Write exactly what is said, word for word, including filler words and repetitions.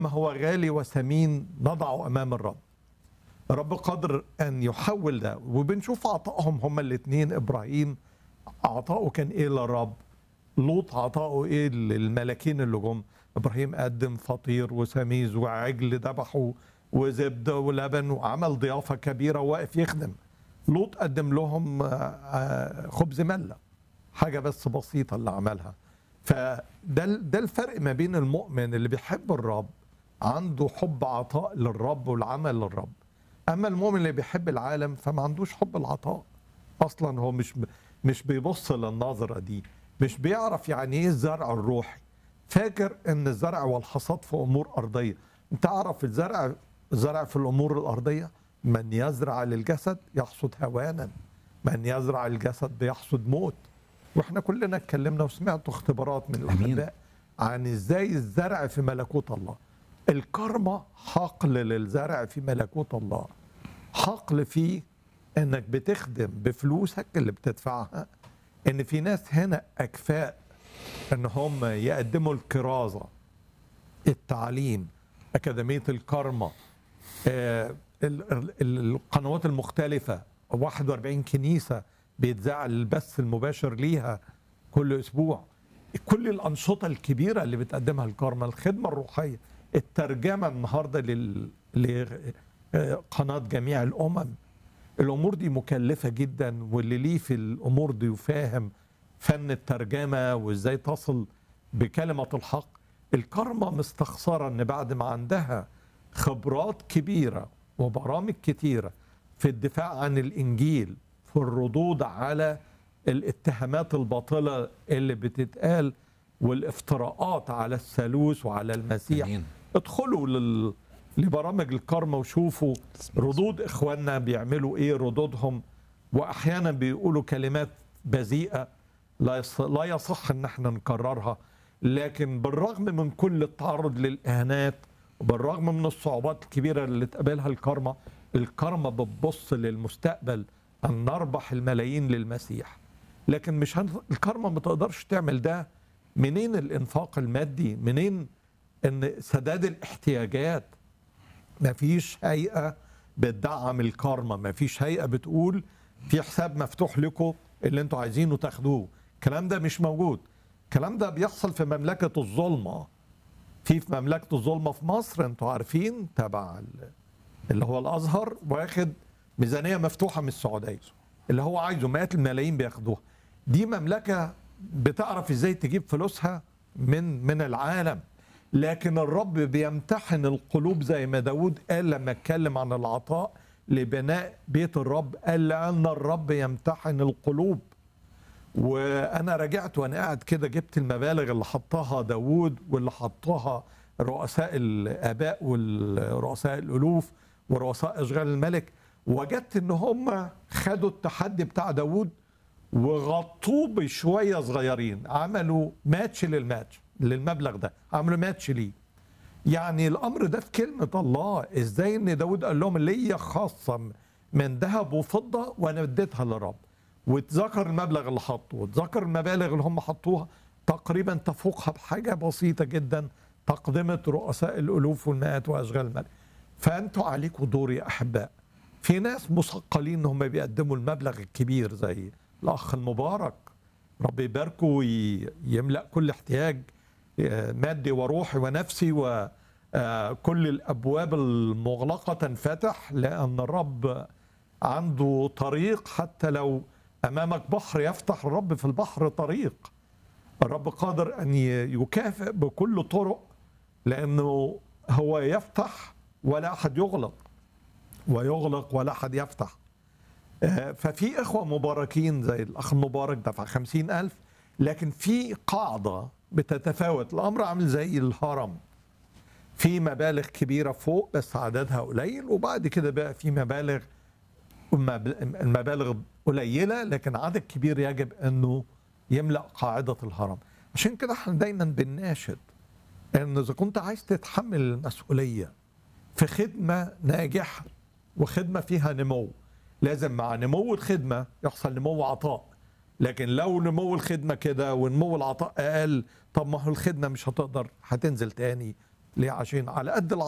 ما هو غالي وثمين نضعه أمام الرب. الرب قادر أن يحول ده، وبنشوف عطائهم هما الاثنين. إبراهيم عطائه كان إيه للرب، لوط عطائه إيه للملاكين اللي جم. إبراهيم قدم فطير وسميز وعجل ذبحه وزبدة ولبن وعمل ضيافة كبيرة وواقف يخدم. لوط قدم لهم خبز ملة، حاجة بس بسيطة اللي عملها. فده ده الفرق ما بين المؤمن اللي بيحب الرب، عنده حب عطاء للرب والعمل للرب. أما المؤمن اللي بيحب العالم فما عندوش حب العطاء أصلا. هو مش مش بيبص للنظرة دي، مش بيعرف يعني إيه الزرع الروحي. فاكر إن الزرع والحصاد في أمور أرضية. أنت تعرف الزرع الزرع في الأمور الأرضية، من يزرع للجسد يحصد هوانا، من يزرع الجسد بيحصد موت. واحنا كلنا اتكلمنا وسمعتوا اختبارات من الأحباء عن ازاي الزرع في ملكوت الله. الكرمة حقل للزرع في ملكوت الله، حقل فيه انك بتخدم بفلوسك اللي بتدفعها، ان في ناس هنا اكفاء ان هم يقدموا الكرازة، التعليم، أكاديمية الكرمة، آه القنوات المختلفة، واحد وأربعين كنيسة بيتذاع البث المباشر ليها كل أسبوع. كل الأنشطة الكبيرة اللي بتقدمها الكرمة، الخدمة الروحية، الترجمة النهاردة لل... لقناة جميع الأمم. الأمور دي مكلفة جدا، واللي ليه في الأمور دي وفاهم فن الترجمة وإزاي تصل بكلمة الحق. الكرمة مستخسرة أن بعد ما عندها خبرات كبيرة وبرامج كتيرة في الدفاع عن الإنجيل، في الردود على الاتهامات الباطلة اللي بتتقال والافتراءات على الثالوث وعلى المسيح. أمين. ادخلوا لل... لبرامج الكرمة وشوفوا ردود إخواننا بيعملوا إيه، ردودهم. وأحيانا بيقولوا كلمات بذيئة لا يصح, لا يصح إن احنا نكررها، لكن بالرغم من كل التعرض للإهانات وبالرغم من الصعوبات الكبيرة اللي تقابلها الكرمة، الكرمة بتبص للمستقبل أن نربح الملايين للمسيح. لكن مش هن... الكرمة ما تقدرش تعمل ده. منين الإنفاق المادي؟ منين إن سداد الاحتياجات؟ ما فيش هيئة بتدعم الكرمة، ما فيش هيئة بتقول في حساب مفتوح لكم اللي انتوا عايزينه تاخدوه. الكلام ده مش موجود. الكلام ده بيحصل في مملكة الظلمة. في في مملكة الظلمة في مصر، انتوا عارفين، تبع اللي هو الأزهر، واخد ميزانية مفتوحة من السعودية، اللي هو عايزه مئات الملايين بياخدوها. دي مملكة بتعرف ازاي تجيب فلوسها من من العالم. لكن الرب بيمتحن القلوب زي ما داود قال لما اتكلم عن العطاء لبناء بيت الرب، قال لأن الرب يمتحن القلوب. وأنا رجعت وأنا قاعد كده جبت المبالغ اللي حطها داود واللي حطها رؤساء الآباء والرؤساء الألوف ورؤساء أشغال الملك، وجدت إن هم خدوا التحدي بتاع داود وغطوه بشوية صغيرين، عملوا ماتش للماتش للمبلغ ده، عملوا ماتش ليه. يعني الأمر ده في كلمة الله. إزاي إن داود قال لهم ليا خاصة من ذهب وفضة وأنا اديتها للرب، وتذكر المبلغ اللي حطوه، وتذكر المبالغ اللي هم حطوها تقريبا تفوقها بحاجة بسيطة جدا تقدمة رؤساء الألوف والمئات وأشغال الملك. فأنتوا عليكم دور يا أحباء. في ناس مثقلين إن هم بيقدموا المبلغ الكبير زي الأخ المبارك، رب يباركه ويملأ كل احتياج مادي وروحي ونفسي، وكل الأبواب المغلقة تنفتح، لأن الرب عنده طريق. حتى لو أمامك بحر يفتح الرب في البحر طريق. الرب قادر أن يكافئ بكل طرق، لأنه هو يفتح ولا أحد يغلق، ويغلق ولا أحد يفتح. ففي إخوة مباركين زي الأخ المبارك دفع خمسين ألف، لكن في قاعدة بتتفاوت. الأمر عامل زي الهرم، في مبالغ كبيرة فوق بس عددها قليل، وبعد كده بقى في مبالغ المبالغ قليلة لكن عدد كبير يجب أنه يملأ قاعدة الهرم. عشان كده احنا دايما بنناشد أن إذا كنت عايز تتحمل المسؤولية في خدمة ناجحة وخدمة فيها نمو، لازم مع نمو الخدمة يحصل نمو عطاء. لكن لو نمو الخدمة كده ونمو العطاء أقل، طب ما هو الخدمة مش هتقدر، هتنزل تاني ليه؟ عشان على قد